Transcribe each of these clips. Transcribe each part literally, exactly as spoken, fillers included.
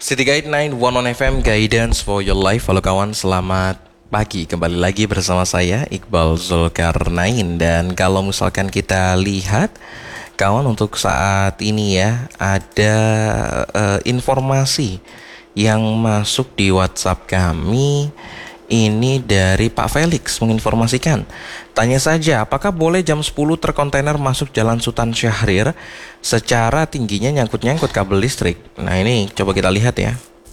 City Guide sembilan satu satu F M, Guidance for your life. Halo kawan, selamat pagi. Kembali lagi bersama saya Iqbal Zulkarnain. Dan kalau misalkan kita lihat kawan, untuk saat ini ya, ada uh, informasi yang masuk di WhatsApp kami. Ini dari Pak Felix menginformasikan, tanya saja apakah boleh jam sepuluh truk kontainer masuk Jalan Sultan Syahrir secara tingginya nyangkut-nyangkut kabel listrik. Nah ini coba kita lihat ya.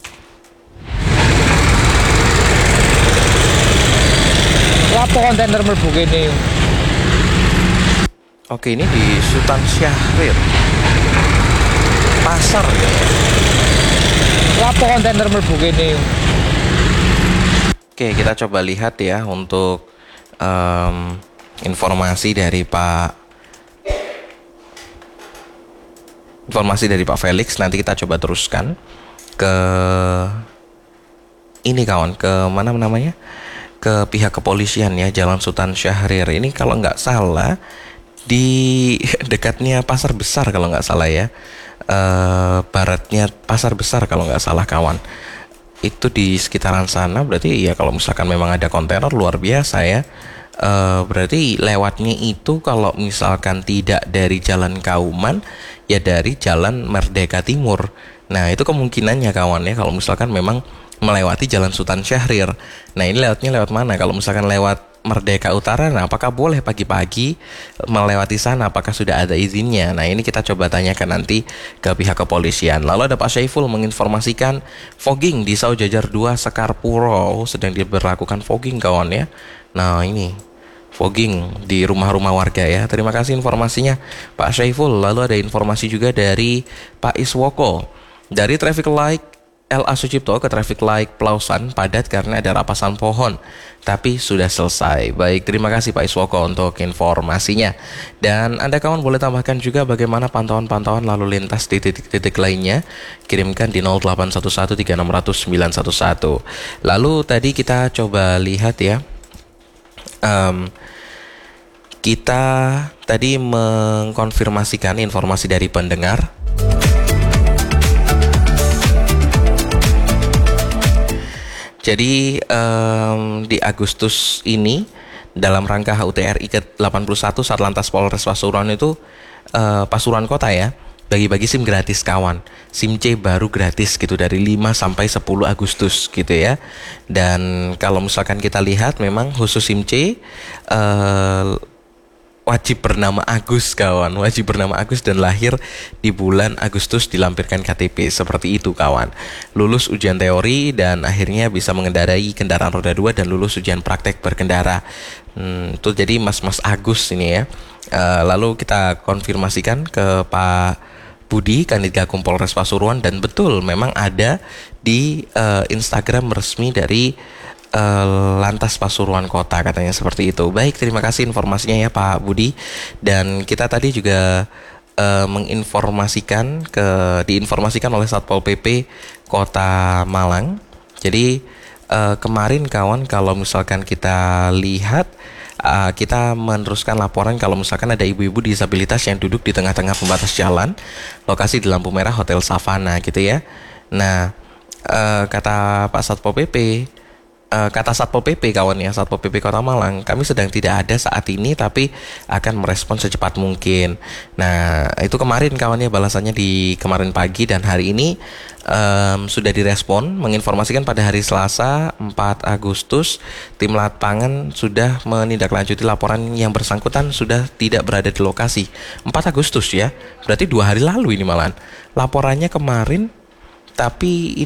Lapo kontainer mlebu kene. Oke, ini di Sultan Syahrir pasar ya. Lapo kontainer mlebu kene. Oke, kita coba lihat ya untuk um, informasi dari Pak informasi dari Pak Felix. Nanti kita coba teruskan ke ini kawan, ke mana namanya, ke pihak kepolisian ya, Jalan Sultan Syahrir. Ini kalau nggak salah di dekatnya Pasar Besar kalau nggak salah ya, uh, baratnya Pasar Besar kalau nggak salah kawan. Itu di sekitaran sana. Berarti ya kalau misalkan memang ada kontainer luar biasa ya. E, berarti lewatnya itu kalau misalkan tidak dari Jalan Kauman ya dari Jalan Merdeka Timur. Nah itu kemungkinannya kawan ya, kalau misalkan memang melewati Jalan Sultan Syahrir. Nah ini lewatnya lewat mana? Kalau misalkan lewat Merdeka Utara, nah apakah boleh pagi-pagi melewati sana? Apakah sudah ada izinnya? Nah ini kita coba tanyakan nanti ke pihak kepolisian. Lalu ada Pak Syaiful menginformasikan fogging di Saujajar dua Sekarpuro sedang diberlakukan fogging kawan ya. Nah ini fogging di rumah-rumah warga ya. Terima kasih informasinya Pak Syaiful. Lalu ada informasi juga dari Pak Iswoko, dari traffic light L A Sucipto ke traffic light Plausan padat karena ada rapasan pohon, tapi sudah selesai. Baik, terima kasih Pak Iswoko untuk informasinya. Dan Anda kawan boleh tambahkan juga bagaimana pantauan-pantauan lalu lintas di titik-titik lainnya. Kirimkan di nol delapan satu satu tiga enam nol nol sembilan satu satu. Lalu tadi kita coba lihat ya, um, kita tadi mengkonfirmasikan informasi dari pendengar. Jadi um, di Agustus ini dalam rangka H U T R I ke delapan puluh satu Satlantas Polres Pasuruan itu uh, Pasuruan Kota ya, bagi-bagi SIM gratis kawan. SIM C baru gratis gitu dari lima sampai sepuluh Agustus gitu ya. Dan kalau misalkan kita lihat memang khusus SIM C uh, wajib bernama Agus kawan, wajib bernama Agus dan lahir di bulan Agustus, dilampirkan K T P seperti itu kawan. Lulus ujian teori dan akhirnya bisa mengendarai kendaraan roda dua dan lulus ujian praktek berkendara. Hmm, itu jadi Mas-Mas Agus ini ya. Uh, lalu kita konfirmasikan ke Pak Budi, Kanit Gakum Polres Pasuruan, dan betul memang ada di uh, Instagram resmi dari Uh, Lantas Pasuruan Kota, katanya seperti itu. Baik, terima kasih informasinya ya Pak Budi. Dan kita tadi juga uh, menginformasikan ke diinformasikan oleh Satpol P P Kota Malang. Jadi uh, kemarin kawan, kalau misalkan kita lihat, uh, kita meneruskan laporan kalau misalkan ada ibu-ibu disabilitas yang duduk di tengah-tengah pembatas jalan, lokasi di lampu merah Hotel Savana gitu ya. Nah uh, kata Pak Satpol P P, Uh, kata Satpol P P kawan ya, Satpol P P Kota Malang, kami sedang tidak ada saat ini tapi akan merespon secepat mungkin. Nah itu kemarin kawan ya, balasannya di kemarin pagi, dan hari ini um, sudah direspon, menginformasikan pada hari Selasa empat Agustus tim Lapangan sudah menindaklanjuti laporan yang bersangkutan sudah tidak berada di lokasi. Empat Agustus ya, berarti dua hari lalu ini malahan laporannya kemarin, tapi